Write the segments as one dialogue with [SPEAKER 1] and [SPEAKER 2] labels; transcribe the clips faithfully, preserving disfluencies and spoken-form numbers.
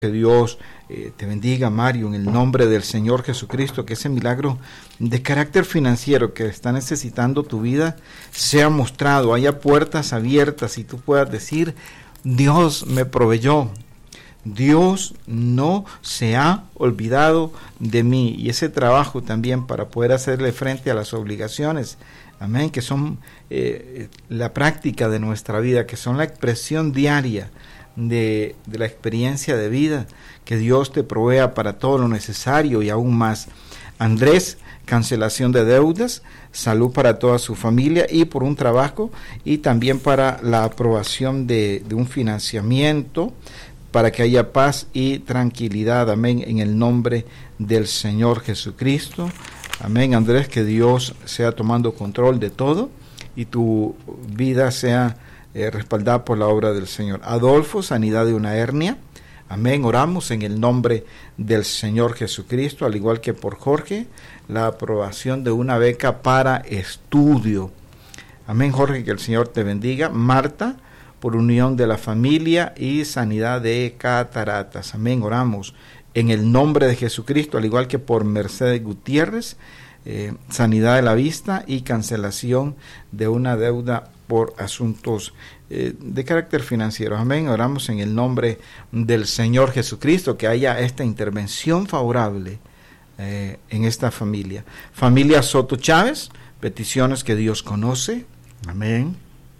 [SPEAKER 1] Que Dios eh, te bendiga, Mario, en el nombre del Señor Jesucristo, que ese milagro de carácter financiero que está necesitando tu vida sea mostrado, haya puertas abiertas y tú puedas decir, Dios me proveyó, Dios no se ha olvidado de mí, y ese trabajo también para poder hacerle frente a las obligaciones, amén, que son eh, la práctica de nuestra vida, que son la expresión diaria De, de la experiencia de vida, que Dios te provea para todo lo necesario y aún más. Andrés, cancelación de deudas, salud para toda su familia y por un trabajo, y también para la aprobación de, de un financiamiento, para que haya paz y tranquilidad, amén, en el nombre del Señor Jesucristo, amén. Andrés, que Dios sea tomando control de todo y tu vida sea Eh, respaldada por la obra del Señor. Adolfo, sanidad de una hernia, amén, oramos en el nombre del Señor Jesucristo, al igual que por Jorge, la aprobación de una beca para estudio, amén. Jorge, que el Señor te bendiga. Marta, por unión de la familia y sanidad de cataratas, amén, oramos en el nombre de Jesucristo, al igual que por Mercedes Gutiérrez, eh, sanidad de la vista y cancelación de una deuda por asuntos eh, de carácter financiero, amén. Oramos en el nombre del Señor Jesucristo, que haya esta intervención favorable eh, en esta familia. Familia Soto Chávez, peticiones que Dios conoce, amén.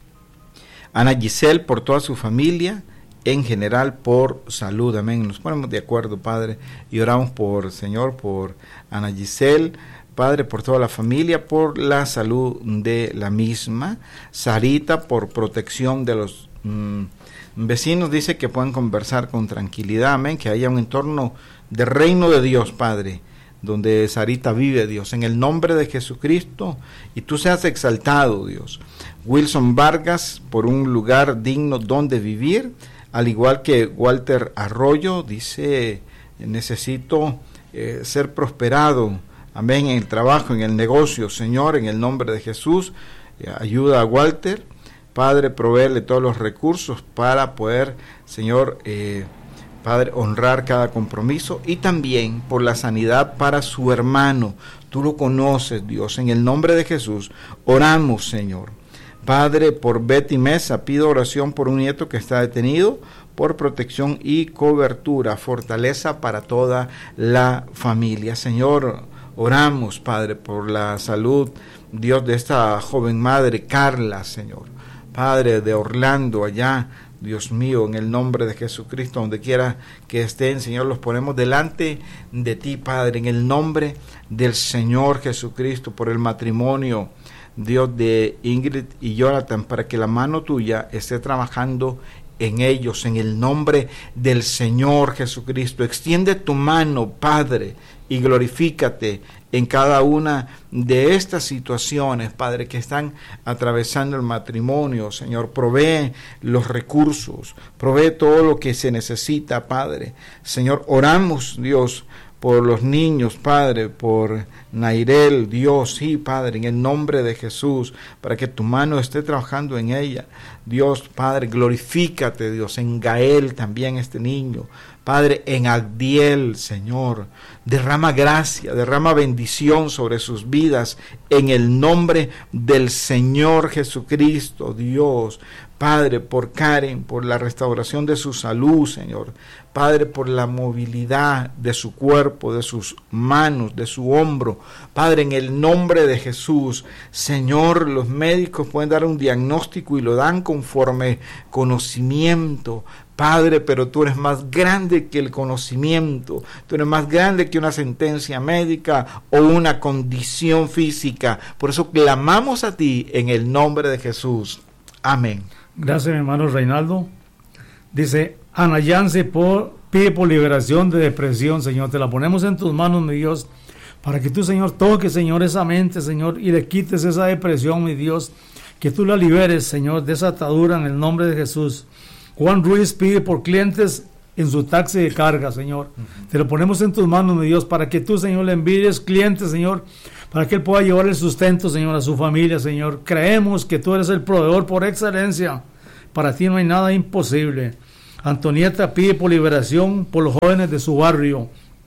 [SPEAKER 1] Ana Giselle, por toda su familia, en general por salud, amén. Nos ponemos de acuerdo, Padre, y oramos por, Señor, por Ana Giselle, Padre, por toda la familia, por la salud de la misma. Sarita, por protección de los mmm, vecinos, dice que puedan conversar con tranquilidad, amén, que haya un entorno de reino de Dios, Padre, donde Sarita vive, Dios, en el nombre de Jesucristo, y tú seas exaltado, Dios. Wilson Vargas, por un lugar digno donde vivir, al igual que Walter Arroyo, dice, necesito eh, ser prosperado, amén, en el trabajo, en el negocio, Señor, en el nombre de Jesús, eh, ayuda a Walter, Padre, proveerle todos los recursos para poder, Señor, eh, Padre, honrar cada compromiso, y también por la sanidad para su hermano. Tú lo conoces, Dios, en el nombre de Jesús, oramos, Señor. Padre, por Betty Mesa, pido oración por un nieto que está detenido, por protección y cobertura, fortaleza para toda la familia. Señor, oramos, Padre, por la salud, Dios, de esta joven madre, Carla, Señor. Padre, de Orlando, allá, Dios mío, en el nombre de Jesucristo, donde quiera que estén, Señor, los ponemos delante de ti, Padre, en el nombre del Señor Jesucristo, por el matrimonio, Dios, de Ingrid y Jonathan, para que la mano tuya esté trabajando en ellos, en el nombre del Señor Jesucristo. Extiende tu mano, Padre, y glorifícate en cada una de estas situaciones, Padre, que están atravesando el matrimonio. Señor, provee los recursos, provee todo lo que se necesita, Padre. Señor, oramos, Dios, por los niños, Padre, por Nairel, Dios, sí, Padre, en el nombre de Jesús, para que tu mano esté trabajando en ella. Dios, Padre, glorifícate, Dios, en Gael también este niño. Padre, en Agdiel, Señor, derrama gracia, derrama bendición sobre sus vidas, en el nombre del Señor Jesucristo, Dios. Padre, por Karen, por la restauración de su salud, Señor. Padre, por la movilidad de su cuerpo, de sus manos, de su hombro. Padre, en el nombre de Jesús, Señor, los médicos pueden dar un diagnóstico y lo dan conforme conocimiento, Padre, pero tú eres más grande que el conocimiento, tú eres más grande que una sentencia médica o una condición física. Por eso clamamos a ti en el nombre de Jesús. Amén.
[SPEAKER 2] Gracias, mi hermano Reinaldo. Dice, Ana Yance por, pide por liberación de depresión, Señor. Te la ponemos en tus manos, mi Dios, para que tú, Señor, toques, Señor, esa mente, Señor, y le quites esa depresión, mi Dios. Que tú la liberes, Señor, de esa atadura en el nombre de Jesús. Juan Ruiz pide por clientes en su taxi de carga, Señor. Uh-huh. Te lo ponemos en tus manos, mi Dios, para que tú, Señor, le envíes clientes, Señor, para que él pueda llevar el sustento, Señor, a su familia, Señor. Creemos que tú eres el proveedor por excelencia. Para ti no hay nada imposible. Antonieta pide por liberación por los jóvenes de su barrio.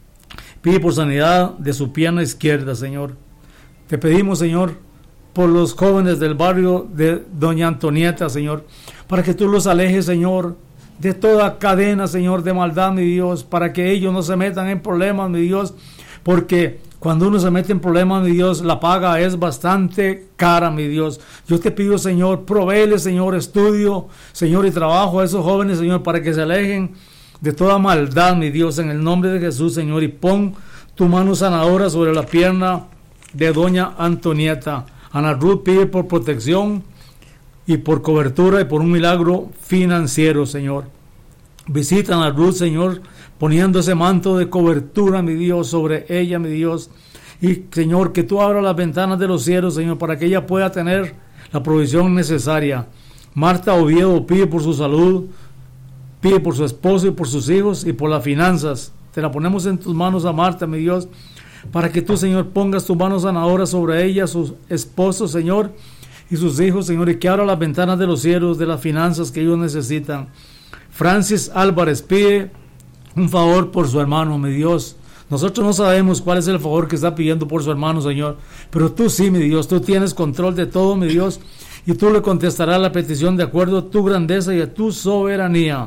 [SPEAKER 2] Pide por sanidad de su pierna izquierda, Señor. Te pedimos, Señor, por los jóvenes del barrio de doña Antonieta, Señor, para que tú los alejes, Señor, de toda cadena, Señor, de maldad, mi Dios, para que ellos no se metan en problemas, mi Dios, porque cuando uno se mete en problemas, mi Dios, la paga es bastante cara, mi Dios. Yo te pido, Señor, provéele, Señor, estudio, Señor, y trabajo a esos jóvenes, Señor, para que se alejen de toda maldad, mi Dios, en el nombre de Jesús, Señor, y pon tu mano sanadora sobre la pierna de doña Antonieta. Ana Ruth pide por protección y por cobertura y por un milagro financiero, Señor. Visita a Ana Ruth, Señor, poniendo ese manto de cobertura, mi Dios, sobre ella, mi Dios. Y, Señor, que tú abras las ventanas de los cielos, Señor, para que ella pueda tener la provisión necesaria. Marta Oviedo pide por su salud, pide por su esposo y por sus hijos y por las finanzas. Te la ponemos en tus manos a Marta, mi Dios, para que tú, Señor, pongas tus manos sanadoras sobre ella, sus esposos, Señor, y sus hijos, Señor, y que abra las ventanas de los cielos, de las finanzas que ellos necesitan. Francis Álvarez pide un favor por su hermano, mi Dios. Nosotros no sabemos cuál es el favor que está pidiendo por su hermano, Señor, pero tú sí, mi Dios, tú tienes control de todo, mi Dios, y tú le contestarás la petición de acuerdo a tu grandeza y a tu soberanía.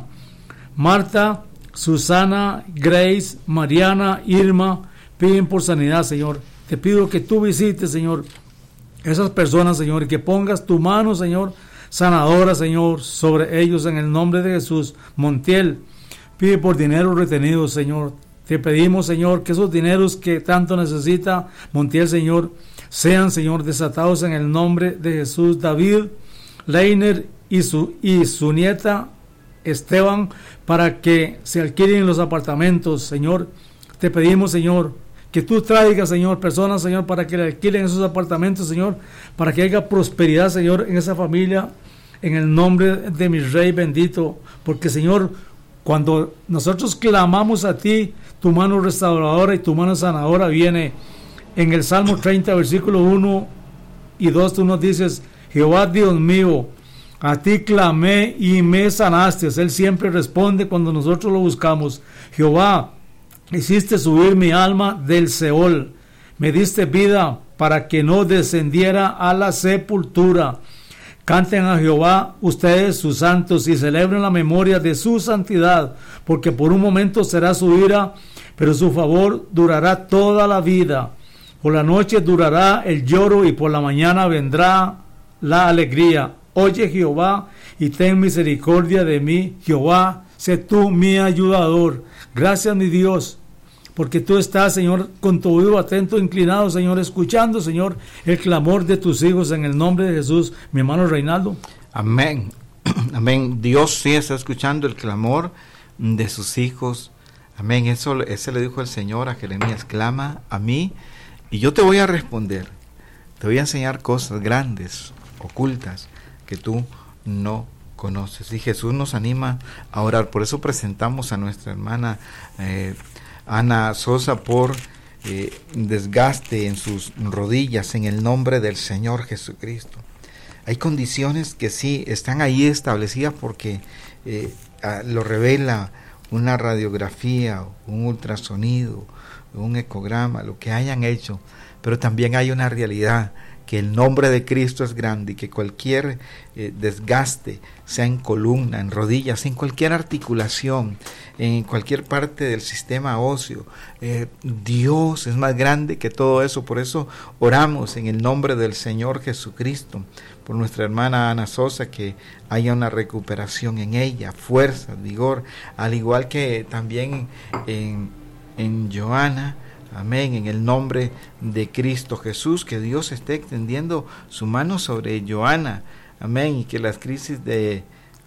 [SPEAKER 2] Marta, Susana, Grace, Mariana, Irma piden por sanidad, Señor. Te pido que tú visites, Señor, esas personas, Señor, y que pongas tu mano, Señor, sanadora, Señor, sobre ellos en el nombre de Jesús. Montiel pide por dinero retenido, Señor. Te pedimos, Señor, que esos dineros que tanto necesita Montiel, Señor, sean, Señor, desatados en el nombre de Jesús. David Leiner y su, y su nieta Esteban, para que se alquilen los apartamentos, Señor. Te pedimos, Señor, que tú traigas, Señor, personas, Señor, para que le alquilen esos apartamentos, Señor, para que haya prosperidad, Señor, en esa familia, en el nombre de mi Rey bendito, porque, Señor, cuando nosotros clamamos a ti, tu mano restauradora y tu mano sanadora viene. En el Salmo treinta, versículo uno y dos, tú nos dices: Jehová Dios mío, a ti clamé y me sanaste. Él siempre responde cuando nosotros lo buscamos. Jehová, hiciste subir mi alma del Seol, me diste vida para que no descendiera a la sepultura. Canten a Jehová ustedes sus santos y celebren la memoria de su santidad, porque por un momento será su ira, pero su favor durará toda la vida. Por la noche durará el lloro y por la mañana vendrá la alegría. Oye, Jehová, y ten misericordia de mí. Jehová, sé tú mi ayudador. Gracias, mi Dios, porque tú estás, Señor, con tu oído atento, inclinado, Señor, escuchando, Señor, el clamor de tus hijos en el nombre de Jesús. Mi hermano Reinaldo.
[SPEAKER 1] Amén. Amén. Dios sí está escuchando el clamor de sus hijos. Amén. Eso, ese le dijo el Señor a Jeremías: clama a mí y yo te voy a responder. Te voy a enseñar cosas grandes, ocultas, que tú no conoces. Y Jesús nos anima a orar. Por eso presentamos a nuestra hermana eh, Ana Sosa por eh, desgaste en sus rodillas en el nombre del Señor Jesucristo. Hay condiciones que sí están ahí establecidas porque eh, lo revela una radiografía, un ultrasonido, un ecograma, lo que hayan hecho, pero también hay una realidad, que el nombre de Cristo es grande y que cualquier eh, desgaste, sea en columna, en rodillas, en cualquier articulación, en cualquier parte del sistema óseo, eh, Dios es más grande que todo eso. Por eso oramos en el nombre del Señor Jesucristo por nuestra hermana Ana Sosa, que haya una recuperación en ella, fuerza, vigor, al igual que también en, en Joana. Amén, en el nombre de Cristo Jesús, que Dios esté extendiendo su mano sobre Joana. Amén, y que las crisis de,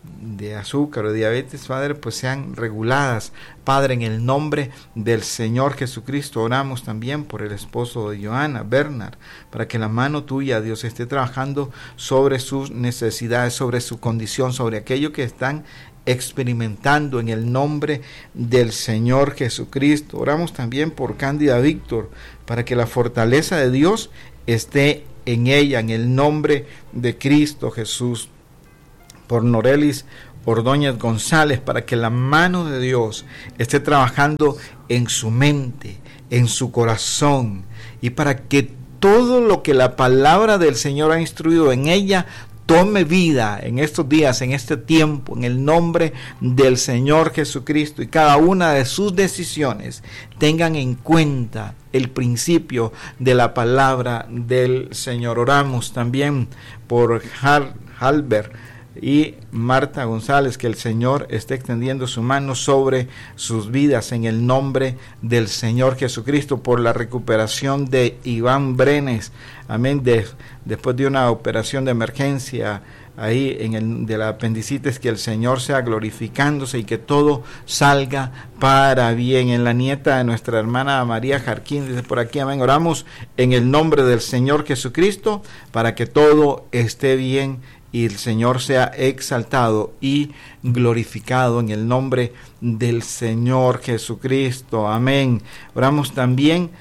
[SPEAKER 1] de azúcar o diabetes, Padre, pues sean reguladas. Padre, en el nombre del Señor Jesucristo, oramos también por el esposo de Joana, Bernard, para que la mano tuya, Dios, esté trabajando sobre sus necesidades, sobre su condición, sobre aquello que están experimentando en el nombre del Señor Jesucristo. Oramos también por Cándida Víctor, para que la fortaleza de Dios esté en ella, en el nombre de Cristo Jesús. Por Norelis Ordóñez González, para que la mano de Dios esté trabajando en su mente, en su corazón, y para que todo lo que la palabra del Señor ha instruido en ella tome vida en estos días, en este tiempo, en el nombre del Señor Jesucristo, y cada una de sus decisiones tengan en cuenta el principio de la palabra del Señor. Oramos también por Hal, Halber y Marta González, que el Señor esté extendiendo su mano sobre sus vidas en el nombre del Señor Jesucristo, por la recuperación de Iván Brenes, amén, de, después de una operación de emergencia ahí en el de la apendicitis, que el Señor sea glorificándose y que todo salga para bien. En la nieta de nuestra hermana María Jarquín, dice por aquí, amén, oramos en el nombre del Señor Jesucristo para que todo esté bien y el Señor sea exaltado y glorificado en el nombre del Señor Jesucristo, amén. Oramos también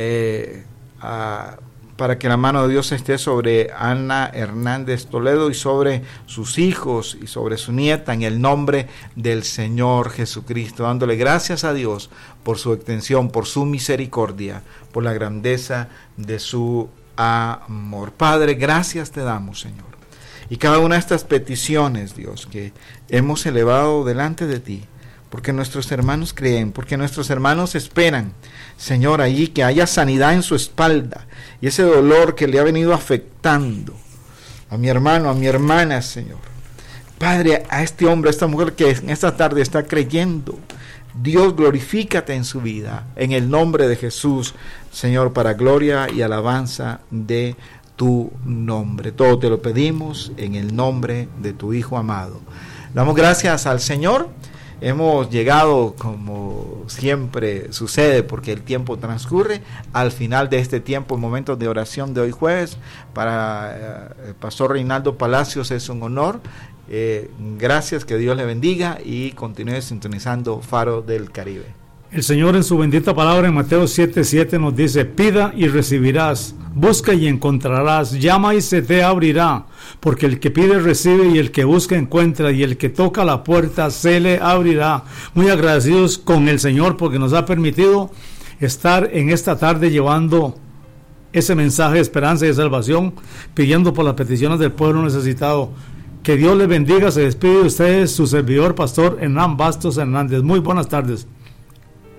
[SPEAKER 1] eh, a, para que la mano de Dios esté sobre Ana Hernández Toledo y sobre sus hijos y sobre su nieta en el nombre del Señor Jesucristo, dándole gracias a Dios por su extensión, por su misericordia, por la grandeza de su amor. Padre, gracias te damos, Señor. Y cada una de estas peticiones, Dios, que hemos elevado delante de ti, porque nuestros hermanos creen, porque nuestros hermanos esperan, Señor, allí que haya sanidad en su espalda, y ese dolor que le ha venido afectando a mi hermano, a mi hermana, Señor. Padre, a este hombre, a esta mujer que en esta tarde está creyendo, Dios, glorifícate en su vida, en el nombre de Jesús, Señor, para gloria y alabanza de tu nombre. Todo te lo pedimos en el nombre de tu Hijo amado. Damos gracias al Señor. Hemos llegado, como siempre sucede, porque el tiempo transcurre, al final de este tiempo, en momentos de oración de hoy jueves. Para eh, el pastor Reinaldo Palacios es un honor. Eh, gracias, que Dios le bendiga y continúe sintonizando Faro del Caribe.
[SPEAKER 2] El Señor en su bendita palabra en Mateo siete siete nos dice: pida y recibirás, busca y encontrarás, llama y se te abrirá, porque el que pide recibe, y el que busca encuentra, y el que toca la puerta se le abrirá. Muy agradecidos con el Señor porque nos ha permitido estar en esta tarde llevando ese mensaje de esperanza y de salvación, pidiendo por las peticiones del pueblo necesitado. Que Dios les bendiga. Se despide de ustedes su servidor, pastor Hernán Bastos Hernández. Muy buenas tardes.